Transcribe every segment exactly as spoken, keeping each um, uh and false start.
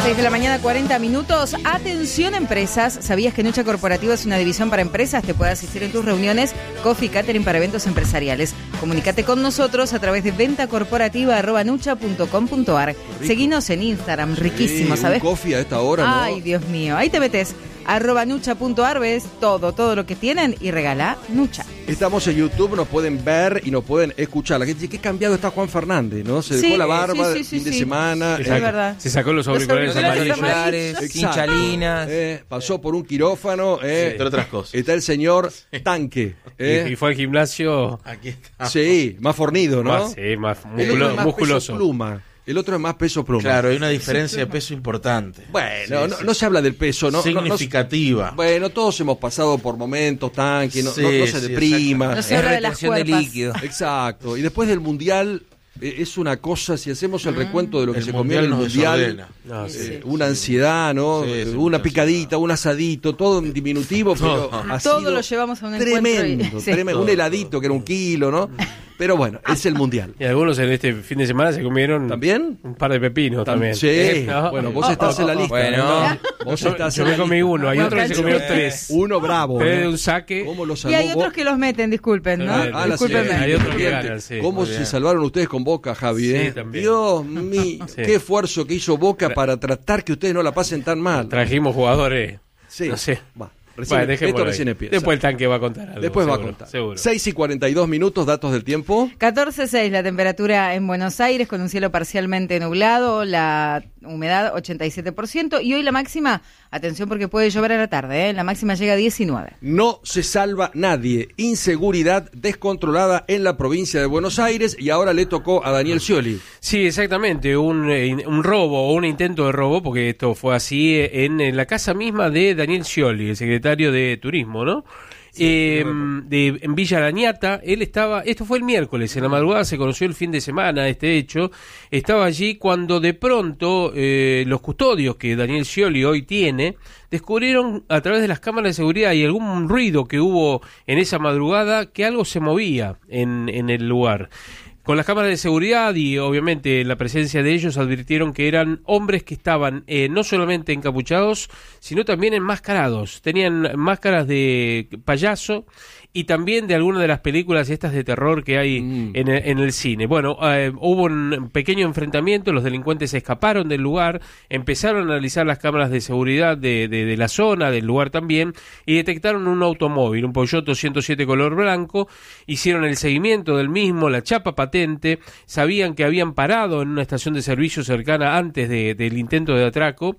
seis de la mañana, cuarenta minutos. Atención, empresas. ¿Sabías que Nucha Corporativa es una división para empresas? Te puede asistir en tus reuniones Coffee Catering para eventos empresariales. Comunícate con nosotros a través de venta corporativa arroba nucha punto com punto ar. Seguinos en Instagram, riquísimo, sí, ¿sabes? Un coffee a esta hora, ¿no? Ay, Dios mío. Ahí te metes arroba nucha punto ar, ves todo, todo lo que tienen y regala Nucha. Estamos en YouTube, nos pueden ver y nos pueden escuchar. La gente dice, qué cambiado está Juan Fernández, ¿no? Se Sí, dejó la barba, sí, sí, sí, fin de sí. semana. Se Es eh, sacó, verdad. se sacó los auriculares Los auriculares amarillos, amarillos. hinchalinas, eh, pasó por un quirófano. Eh, entre otras cosas. Está el señor Tanque. Eh. y, y fue al gimnasio. Aquí está. Sí, más fornido, ¿no? Más, sí, más El otro musculo- es más musculoso. peso pluma. El otro es más peso pluma. Claro, hay una diferencia de peso importante. Bueno, Sí, no, sí. no se habla del peso, ¿no? Significativa. No, no- bueno, todos hemos pasado por momentos, Tanque, no, Sí, no, no se sí, deprima. No se Es habla de las retención de cuerpas. líquido. Exacto. Y después del Mundial, eh, es una cosa, si hacemos el recuento de lo que El se comió en el mundial nos Mundial, desordena. No, sí. eh, una ansiedad, ¿no? Sí, Eh, sí, una mucha picadita, un asadito, todo en diminutivo, pero Todo. ha Todo sido lo llevamos a un tremendo, encuentro y- sí. tremendo. Un Todo, heladito que era un kilo, ¿no? Pero bueno, es el Mundial. Y algunos en este fin de semana se comieron ¿También? un par de pepinos también. Sí, Eh, ¿no? bueno, vos estás en la lista. Bueno. ¿no? Vos Yo, estás yo en me la comí lista. uno, hay Bueno, otros que se Cacho. comieron tres. Uno bravo, Tres de ¿no? un saque. ¿Cómo lo Y salvó hay vos? otros que los meten, disculpen, ¿no? Ah, Ah, la Discúlpenme. señora Hay otros que Independiente. ganan, sí. ¿Cómo Muy se bien. salvaron ustedes con Boca, Javi? Sí, eh? también. Dios mío, Sí. qué esfuerzo que hizo Boca para tratar que ustedes no la pasen tan mal. Trajimos jugadores. Sí, No sé. va. Recién- Bueno, dejémoslo esto ahí. recién empieza. Después el Tanque va a contar algo. Después va a seguro, contar. Seguro. seis y cuarenta y dos minutos, datos del tiempo. catorce punto seis la temperatura en Buenos Aires con un cielo parcialmente nublado, la humedad ochenta y siete por ciento y hoy la máxima, atención porque puede llover a la tarde, ¿eh? La máxima llega a diecinueve. No se salva nadie. Inseguridad descontrolada en la provincia de Buenos Aires y ahora le tocó a Daniel Scioli. Sí, exactamente, un, eh, un robo o un intento de robo, porque esto fue así eh, en, en la casa misma de Daniel Scioli, el secretario de Turismo, ¿no? Eh, de, en Villa Arañata, él estaba, esto fue el miércoles, en la madrugada se conoció el fin de semana este hecho, estaba allí cuando de pronto eh, los custodios que Daniel Scioli hoy tiene, descubrieron a través de las cámaras de seguridad y algún ruido que hubo en esa madrugada que algo se movía en, en el lugar. Con las cámaras de seguridad y obviamente la presencia de ellos advirtieron que eran hombres que estaban eh, no solamente encapuchados, sino también enmascarados. Tenían máscaras de payaso y también de alguna de las películas estas de terror que hay Mm. en, el, en el cine. Bueno, eh, hubo un pequeño enfrentamiento, los delincuentes escaparon del lugar, empezaron a analizar las cámaras de seguridad de, de, de la zona, del lugar también, y detectaron un automóvil, un Peugeot ciento siete color blanco, hicieron el seguimiento del mismo, la chapa patente, sabían que habían parado en una estación de servicio cercana antes de, del intento de atraco,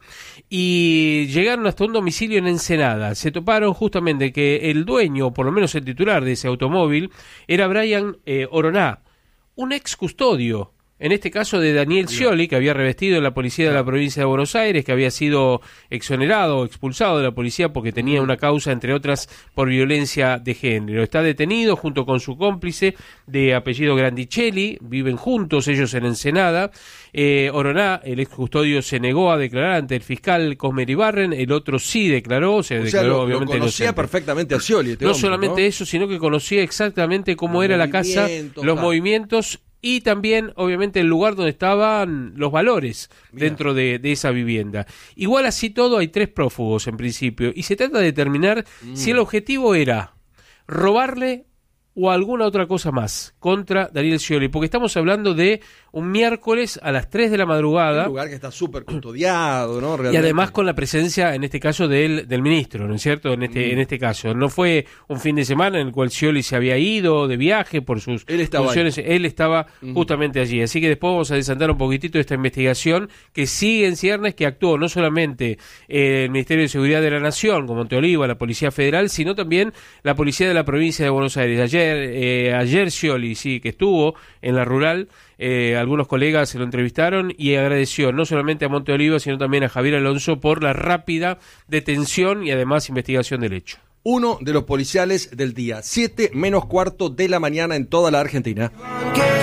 y llegaron hasta un domicilio en Ensenada. Se toparon justamente que el dueño, o por lo menos el titular de ese automóvil, era Brian eh, Oroná, un ex custodio, en este caso de Daniel Scioli, que había revestido en la policía de la provincia de Buenos Aires, que había sido exonerado o expulsado de la policía porque tenía una causa, entre otras, por violencia de género. Está detenido junto con su cómplice de apellido Grandicelli, viven juntos ellos en Ensenada. Eh, Oroná, el ex custodio, se negó a declarar ante el fiscal Cosmer Ibarren, el otro sí declaró, se O sea, declaró lo, lo obviamente conocía inocente. perfectamente a Scioli. Este No hombre, solamente ¿no? eso, sino que conocía exactamente cómo Los era la casa, movimientos, los claro. movimientos y también, obviamente, el lugar donde estaban los valores Mirá. dentro de, de esa vivienda. Igual así todo, hay tres prófugos en principio y se trata de determinar Mm. si el objetivo era robarle o alguna otra cosa más contra Daniel Scioli, porque estamos hablando de un miércoles a las tres de la madrugada. Un lugar que está súper custodiado, ¿no? Y Realmente. además con la presencia, en este caso, del, del ministro, ¿no es cierto? En este, Mm. en este caso. No fue un fin de semana en el cual Scioli se había ido de viaje por sus Él estaba funciones. Él estaba Ujú. justamente allí. Así que después vamos a desantar un poquitito esta investigación que sigue en ciernes, que actuó no solamente eh, el Ministerio de Seguridad de la Nación, como Monteoliva, la Policía Federal, sino también la Policía de la Provincia de Buenos Aires. Ayer, eh, ayer Scioli, sí, que estuvo en la rural. Eh, algunos colegas se lo entrevistaron y agradeció no solamente a Monteoliva, sino también a Javier Alonso por la rápida detención y además investigación del hecho. Uno de los policiales del día, siete menos cuarto de la mañana en toda la Argentina.